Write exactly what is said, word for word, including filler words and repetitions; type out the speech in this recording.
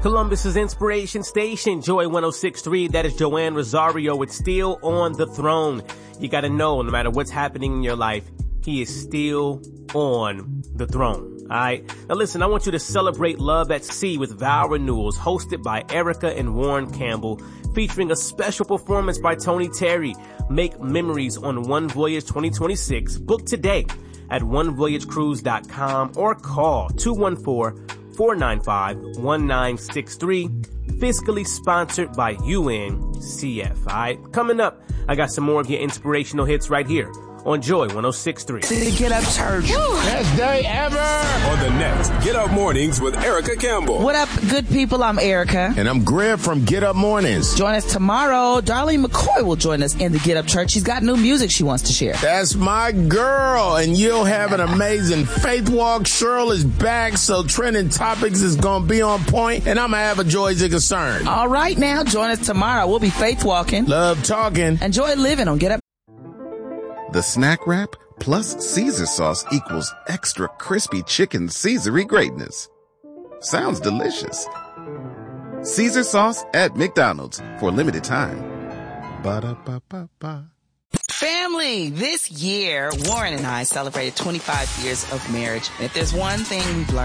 Columbus's Inspiration Station, Joy one oh six point three. That is Joanne Rosario with Still on the Throne. You gotta know, no matter what's happening in your life, he is still on the throne. Alright? Now listen, I want you to celebrate Love at Sea with Vow Renewals, hosted by Erica and Warren Campbell, featuring a special performance by Tony Terry. Make memories on One Voyage twenty twenty-six. Book today at one voyage cruise dot com or call two one four, four nine five, one nine six three. Fiscally sponsored by U N C F. Alright? Coming up, I got some more of your inspirational hits right here on Joy one oh six point three. Get Up Church. Best day ever. On the next Get Up Mornings with Erica Campbell. What up, good people? I'm Erica. And I'm Greg from Get Up Mornings. Join us tomorrow. Darlene McCoy will join us in the Get Up Church. She's got new music she wants to share. That's my girl. And you'll have an amazing faith walk. Cheryl is back, so trending topics is going to be on point. And I'm going to have a joy to concern. All right, now, join us tomorrow. We'll be faith walking. Love talking. Enjoy living on Get Up. The Snack Wrap plus Caesar sauce equals extra crispy chicken Caesary greatness. Sounds delicious. Caesar sauce at McDonald's for a limited time. Ba-da-ba-ba-ba. Family, this year, Warren and I celebrated twenty-five years of marriage. If there's one thing we've learned